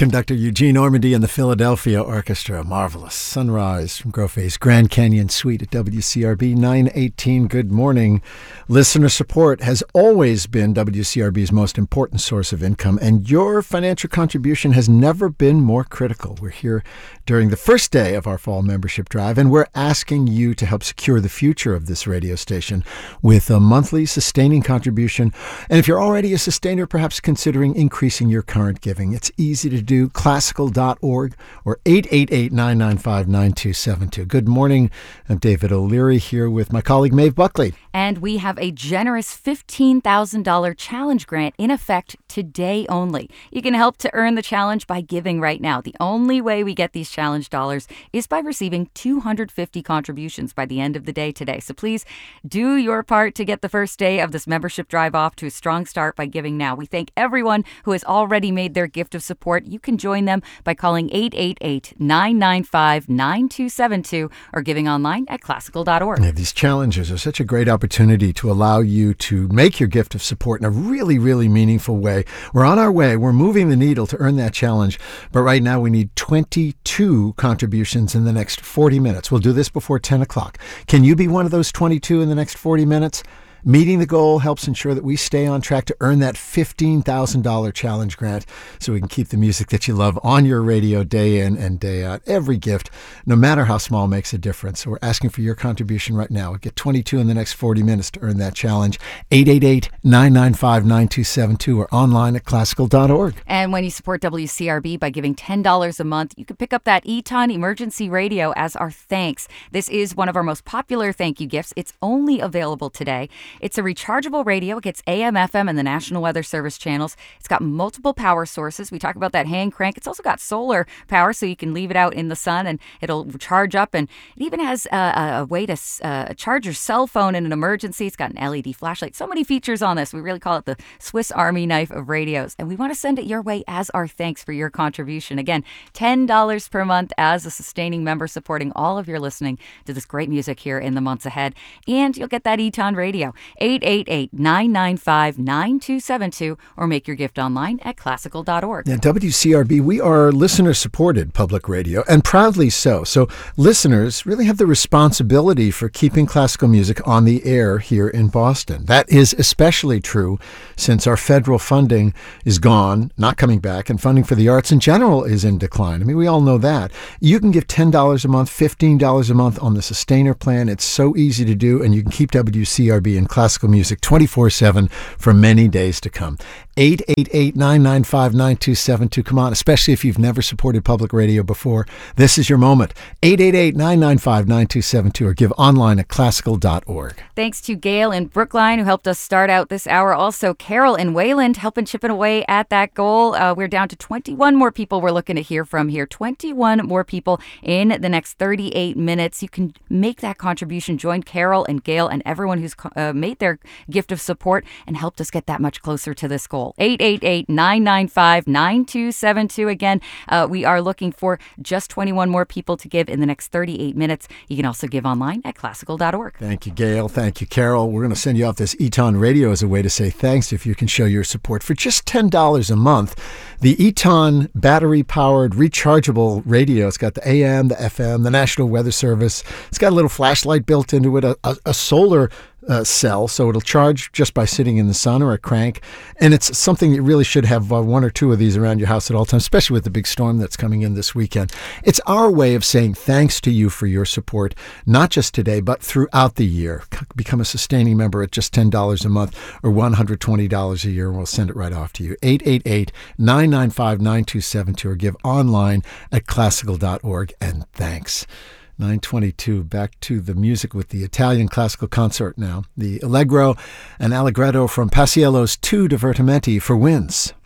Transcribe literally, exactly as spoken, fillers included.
Conductor Eugene Ormandy and the Philadelphia Orchestra. Marvelous. Sunrise from Grove's Grand Canyon Suite at W C R B nine eighteen. Good morning. Listener support has always been W C R B's most important source of income, and your financial contribution has never been more critical. We're here during the first day of our fall membership drive, and we're asking you to help secure the future of this radio station with a monthly sustaining contribution. And if you're already a sustainer, perhaps considering increasing your current giving. It's easy to do. classical dot org or eight eight eight, nine nine five, nine two seven two. Good morning. I'm David O'Leary here with my colleague Maeve Buckley. And we have a generous fifteen thousand dollars challenge grant in effect today only. You can help to earn the challenge by giving right now. The only way we get these challenge dollars is by receiving two hundred fifty contributions by the end of the day today. So please do your part to get the first day of this membership drive off to a strong start by giving now. We thank everyone who has already made their gift of support. You can join them by calling eight eight eight, nine nine five, nine two seven two or giving online at classical dot org. Yeah, these challenges are such a great opportunity to allow you to make your gift of support in a really, really meaningful way. We're on our way. We're moving the needle to earn that challenge. But right now we need twenty-two contributions in the next forty minutes. We'll do this before ten o'clock. Can you be one of those twenty-two in the next forty minutes? Meeting the goal helps ensure that we stay on track to earn that fifteen thousand dollars challenge grant so we can keep the music that you love on your radio day in and day out. Every gift, no matter how small, makes a difference. So we're asking for your contribution right now. We'll get twenty-two in the next forty minutes to earn that challenge. eight eight eight, nine nine five, nine two seven two or online at classical dot org. And when you support W C R B by giving ten dollars a month, you can pick up that Eton Emergency Radio as our thanks. This is one of our most popular thank you gifts. It's only available today. It's a rechargeable radio. It gets A M, F M, and the National Weather Service channels. It's got multiple power sources. We talk about that hand crank. It's also got solar power, so you can leave it out in the sun and it'll charge up. And it even has a, a way to uh, charge your cell phone in an emergency. It's got an L E D flashlight. So many features on this. We really call it the Swiss Army knife of radios. And we want to send it your way as our thanks for your contribution. Again, ten dollars per month as a sustaining member, supporting all of your listening to this great music here in the months ahead. And you'll get that Eton Radio. eight eight eight, nine nine five, nine two seven two or make your gift online at classical dot org. Now, W C R B, we are listener-supported public radio, and proudly so. So listeners really have the responsibility for keeping classical music on the air here in Boston. That is especially true since our federal funding is gone, not coming back, and funding for the arts in general is in decline. I mean, we all know that. You can give ten dollars a month, fifteen dollars a month on the Sustainer plan. It's so easy to do, and you can keep W C R B in classical music twenty-four seven for many days to come. eight eight eight, nine nine five, nine two seven two. Come on, especially if you've never supported public radio before. This is your moment. eight eight eight, nine nine five, nine two seven two or give online at classical dot org. Thanks to Gail in Brookline, who helped us start out this hour. Also, Carol in Wayland helping chipping away at that goal. Uh, we're down to twenty-one more people we're looking to hear from here. twenty-one more people in the next thirty-eight minutes. You can make that contribution. Join Carol and Gail and everyone who's uh, made their gift of support and helped us get that much closer to this goal. eight eight eight, nine nine five, nine two seven two. Again, uh, we are looking for just twenty-one more people to give in the next thirty-eight minutes. You can also give online at classical dot org. Thank you, Gail. Thank you, Carol. We're going to send you off this Eton Radio as a way to say thanks if you can show your support. For just ten dollars a month, the Eton battery-powered rechargeable radio, it's got the A M, the F M, the National Weather Service. It's got a little flashlight built into it, a, a, a solar Uh, cell, so it'll charge just by sitting in the sun or a crank. And it's something you really should have uh, one or two of these around your house at all times, especially with the big storm that's coming in this weekend. It's our way of saying thanks to you for your support, not just today, but throughout the year. Become a sustaining member at just ten dollars a month or one hundred twenty dollars a year, and we'll send it right off to you. eight eight eight, nine nine five, nine two seven two or give online at classical dot org. And thanks. nine twenty-two, back to the music with the Italian classical consort now. The Allegro and Allegretto from Paisiello's Two Divertimenti for winds.